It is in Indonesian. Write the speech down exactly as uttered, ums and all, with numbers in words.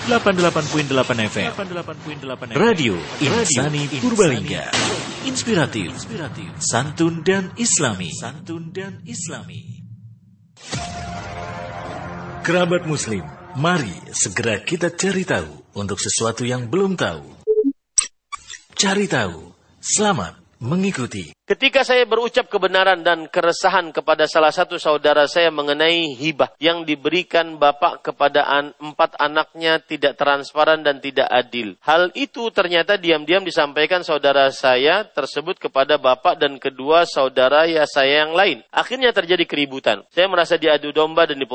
delapan puluh delapan koma delapan F M. Radio Insani Purbalingga. Inspiratif, santun dan islami. Santun dan islami. Kerabat muslim, mari segera kita cari tahu untuk sesuatu yang belum tahu. Cari tahu, selamat mengikuti. Ketika saya berucap kebenaran dan keresahan kepada salah satu saudara saya mengenai hibah yang diberikan bapak kepada an- empat anaknya tidak transparan dan tidak adil. Hal itu ternyata diam-diam disampaikan saudara saya tersebut kepada bapak dan kedua saudara ya saya yang lain. Akhirnya terjadi keributan. Saya merasa diadu domba dan